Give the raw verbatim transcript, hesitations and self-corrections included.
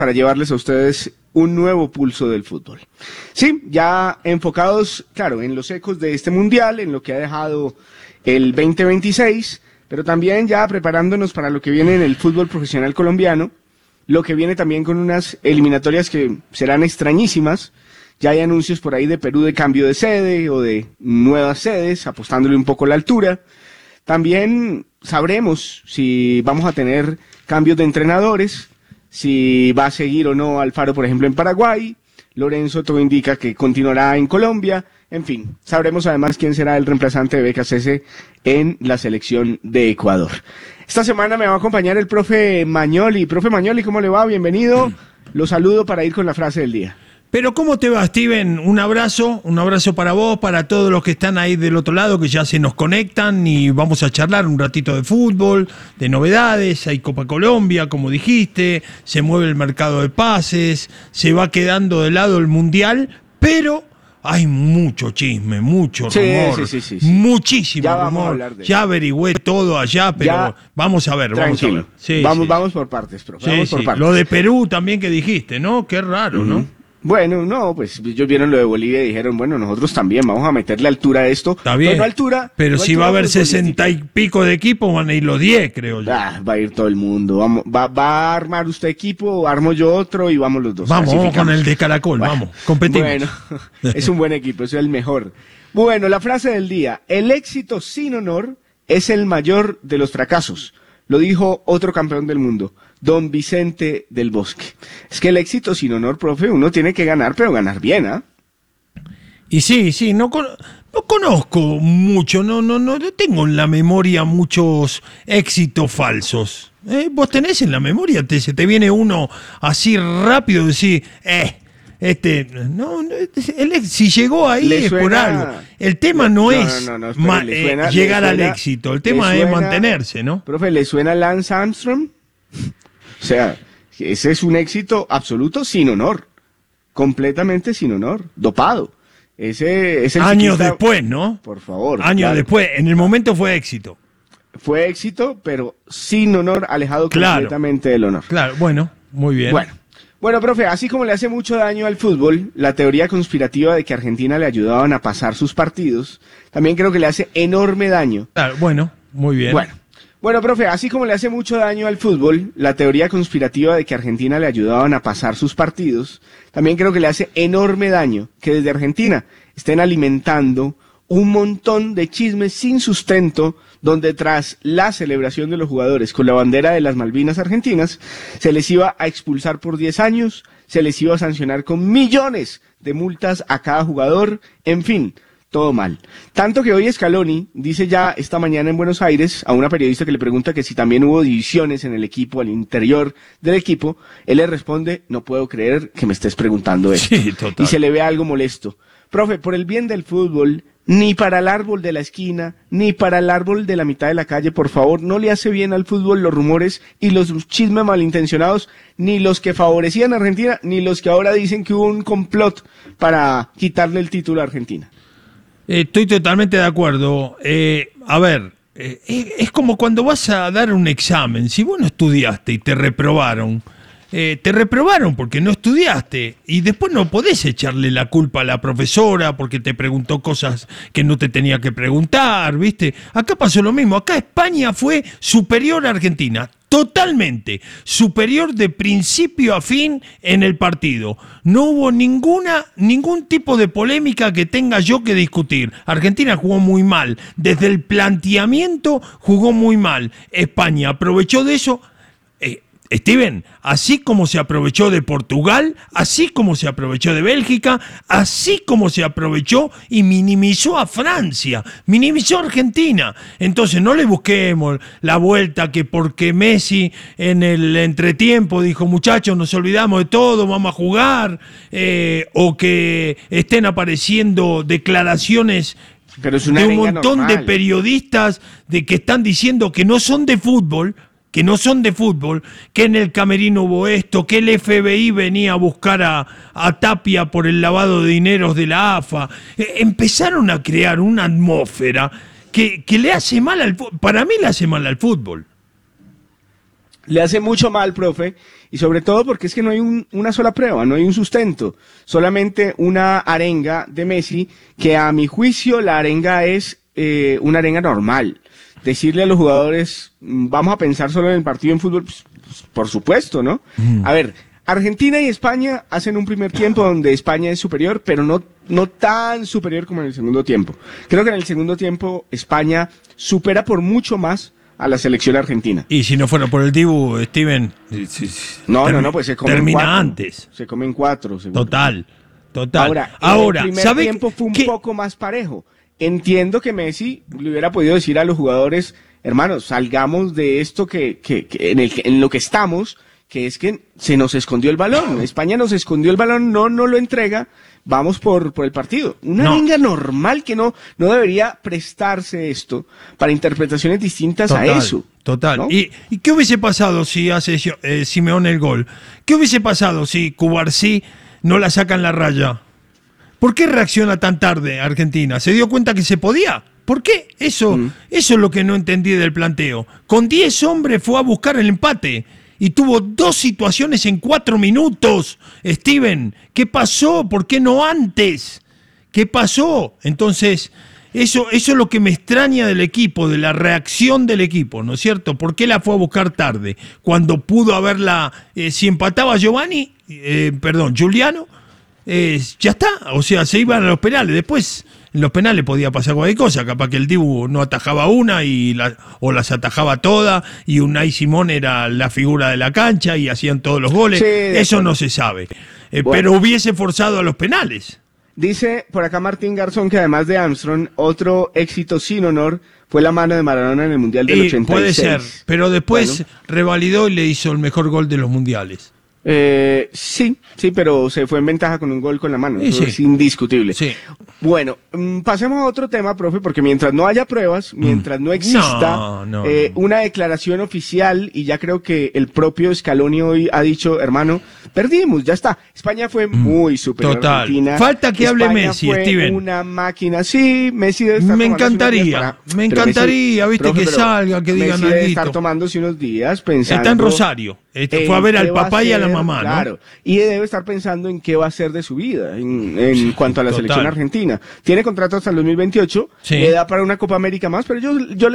para llevarles a ustedes un nuevo pulso del fútbol. Sí, ya enfocados, claro, en los ecos de este mundial, en lo que ha dejado el veinte veintiséis, pero también ya preparándonos para lo que viene en el fútbol profesional colombiano, lo que viene también con unas eliminatorias que serán extrañísimas. Ya hay anuncios por ahí de Perú de cambio de sede o de nuevas sedes, apostándole un poco la altura. También sabremos si vamos a tener cambios de entrenadores, si va a seguir o no Alfaro, por ejemplo, en Paraguay. Lorenzo todo indica que continuará en Colombia. En fin, sabremos además quién será el reemplazante de B K C S en la selección de Ecuador. Esta semana me va a acompañar el profe Magnoli. Profe Magnoli, ¿cómo le va? Bienvenido. Lo saludo para ir con la frase del día. Pero ¿cómo te va, Steven? Un abrazo, un abrazo para vos, para todos los que están ahí del otro lado, que ya se nos conectan y vamos a charlar un ratito de fútbol, de novedades. Hay Copa Colombia, como dijiste, se mueve el mercado de pases, se va quedando de lado el Mundial, pero hay mucho chisme, mucho sí, rumor, sí, sí, sí, sí. muchísimo ya rumor. Ya averigüé todo allá, pero ya, vamos a ver, vamos tranquilo. a ver. Sí, vamos, sí. vamos por partes, profe. Sí, vamos sí. por partes. Lo de Perú también que dijiste, ¿no? Qué raro, uh-huh. ¿no? Bueno, no, pues ellos vieron lo de Bolivia y dijeron, bueno, nosotros también vamos a meterle altura a esto. Está bien, no altura, pero no si altura va a haber sesenta y pico de equipos, van a ir los diez, creo yo. Ah, va a ir todo el mundo. Vamos, va, va a armar usted equipo, armo yo otro y vamos los dos. Vamos, vamos con el de Caracol, bueno, vamos, competimos. Bueno, es un buen equipo, es el mejor. Bueno, la frase del día, el éxito sin honor es el mayor de los fracasos. Lo dijo otro campeón del mundo, don Vicente del Bosque. Es que el éxito sin honor, profe, uno tiene que ganar, pero ganar bien, ¿ah? ¿eh? Y sí, sí, no, con, no conozco mucho, no, no, no tengo en la memoria muchos éxitos falsos. ¿Eh? Vos tenés en la memoria, te, se te viene uno así rápido, decir, eh, este, no, no el, si llegó ahí le es suena, por algo. El tema no, no es no, no, no, espera, ma, suena, eh, llegar suena, al éxito, el tema suena, es mantenerse, ¿no? Profe, ¿le suena Lance Armstrong? O sea, ese es un éxito absoluto sin honor, completamente sin honor, dopado. Ese es el Años ciclista, después, ¿no? Por favor. Años claro. después, en el momento fue éxito. Fue éxito, pero sin honor, alejado claro. completamente del honor. Claro, bueno, muy bien. Bueno. Bueno, profe, así como le hace mucho daño al fútbol la teoría conspirativa de que a Argentina le ayudaban a pasar sus partidos, también creo que le hace enorme daño. Claro, bueno, muy bien. Bueno, bueno, profe, así como le hace mucho daño al fútbol la teoría conspirativa de que a Argentina le ayudaban a pasar sus partidos, también creo que le hace enorme daño que desde Argentina estén alimentando un montón de chismes sin sustento, donde tras la celebración de los jugadores con la bandera de las Malvinas argentinas, se les iba a expulsar por diez años, se les iba a sancionar con millones de multas a cada jugador, en fin, todo mal. Tanto que hoy Scaloni dice ya esta mañana en Buenos Aires a una periodista que le pregunta que si también hubo divisiones en el equipo, al interior del equipo, él le responde, no puedo creer que me estés preguntando esto. Sí, total. Y se le ve algo molesto. Profe, por el bien del fútbol, ni para el árbol de la esquina, ni para el árbol de la mitad de la calle, por favor, no le hace bien al fútbol los rumores y los chismes malintencionados, ni los que favorecían a Argentina, ni los que ahora dicen que hubo un complot para quitarle el título a Argentina. Eh, estoy totalmente de acuerdo. Eh, a ver, eh, es como cuando vas a dar un examen. Si vos no estudiaste y te reprobaron, eh, te reprobaron porque no estudiaste y después no podés echarle la culpa a la profesora porque te preguntó cosas que no te tenía que preguntar, ¿viste? Acá pasó lo mismo. Acá España fue superior a Argentina. Totalmente superior de principio a fin en el partido. No hubo ninguna, ningún tipo de polémica que tenga yo que discutir. Argentina jugó muy mal. Desde el planteamiento jugó muy mal. España aprovechó de eso. Eh, Steven, así como se aprovechó de Portugal, así como se aprovechó de Bélgica, así como se aprovechó y minimizó a Francia, minimizó a Argentina. Entonces no le busquemos la vuelta que porque Messi en el entretiempo dijo, muchachos, nos olvidamos de todo, vamos a jugar, eh, o que estén apareciendo declaraciones Pero es una de un montón normal. de periodistas de que están diciendo que no son de fútbol, que no son de fútbol, que en el camerino hubo esto, que el F B I venía a buscar a, a Tapia por el lavado de dineros de la A F A. Eh, empezaron a crear una atmósfera que, que le hace mal al fútbol. Para mí le hace mal al fútbol. Le hace mucho mal, profe, y sobre todo porque es que no hay un, una sola prueba, no hay un sustento, solamente una arenga de Messi, que a mi juicio la arenga es eh, una arenga normal. Decirle a los jugadores, vamos a pensar solo en el partido en fútbol, pues, pues, por supuesto, ¿no? Mm. A ver, Argentina y España hacen un primer tiempo donde España es superior, pero no, no tan superior como en el segundo tiempo. Creo que en el segundo tiempo España supera por mucho más a la selección argentina. Y si no fuera por el Dibu, Steven... No, no, no, pues se comen termina cuatro. antes. Se comen cuatro. Seguro. Total, total. Ahora, Ahora el primer ¿sabe tiempo fue un qué? poco más parejo. Entiendo que Messi le hubiera podido decir a los jugadores, hermanos, salgamos de esto que, que, que en, el, en lo que estamos, que es que se nos escondió el balón. España nos escondió el balón, no, no lo entrega, vamos por, por el partido. Una No. liga normal que no, no debería prestarse esto para interpretaciones distintas Total, a eso. Total. ¿No? ¿Y, ¿Y qué hubiese pasado si hace eh, Simeone el gol? ¿Qué hubiese pasado si Cubarsí no la saca en la raya? ¿Por qué reacciona tan tarde Argentina? ¿Se dio cuenta que se podía? ¿Por qué? Eso, mm. eso es lo que no entendí del planteo. Con diez hombres fue a buscar el empate y tuvo dos situaciones en cuatro minutos. Steven, ¿qué pasó? ¿Por qué no antes? ¿Qué pasó? Entonces, eso, eso es lo que me extraña del equipo, de la reacción del equipo, ¿no es cierto? ¿Por qué la fue a buscar tarde? Cuando pudo haberla, eh, si empataba Giovanni, eh, perdón, Giuliano, Eh, ya está, o sea, se iban a los penales. Después en los penales podía pasar cualquier cosa, capaz que el Dibu no atajaba una y la, o las atajaba todas y Unai Simón era la figura de la cancha y hacían todos los goles. Sí, eso bueno. No se sabe, eh, bueno. Pero hubiese forzado a los penales. Dice por acá Martín Garzón que además de Armstrong, otro éxito sin honor fue la mano de Maradona en el Mundial del y ochenta y seis. Puede ser, pero después bueno. revalidó y le hizo el mejor gol de los mundiales. Eh, sí, sí, pero se fue en ventaja con un gol con la mano, sí, eso sí. es indiscutible. Sí. Bueno, pasemos a otro tema, profe, porque mientras no haya pruebas, mientras no exista no, no, eh, no. una declaración oficial, y ya creo que el propio Scaloni hoy ha dicho, hermano, perdimos, ya está. España fue muy superior Total. a Argentina. Falta que España hable Messi, fue Steven. Una máquina, sí, Messi debe estar Me encantaría, para... me encantaría, Messi, viste, profe, que salga, que digan algo. Messi debe estar alguito. tomándose unos días pensando. Está en Rosario, este, fue a ver al papá y a la mamá, claro, ¿no? Y debe estar pensando en qué va a hacer de su vida en, en sí, cuanto a la total. selección argentina. Tiene contrato hasta el dos mil veintiocho, sí. Le da para una Copa América más, pero yo, yo le